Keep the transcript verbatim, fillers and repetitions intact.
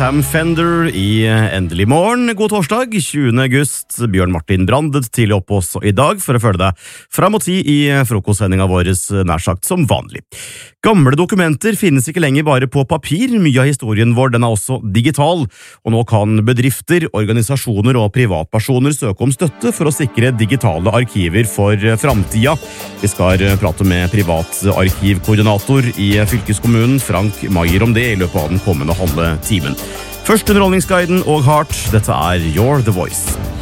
Sam Fender i Endelig morgen. God torsdag, tjuende august. Bjørn Martin Brandet tidlig opp også i dag for å følge deg fram mot ti i frokostsendinga vår nær sagt som vanlig. Gamle dokumenter finnes ikke lenger bare på papir. Mye av historien vår den er også digital, og nå kan bedrifter, organisasjoner og privatpersoner søke om støtte for å sikre digitale arkiver for framtida. Vi skal prate med privatarkivkoordinator i fylkeskommunen, Frank Maier, om det i løpet av den kommende halve timen. Først Underholdningsguiden og Heart, dette er You're the Voice.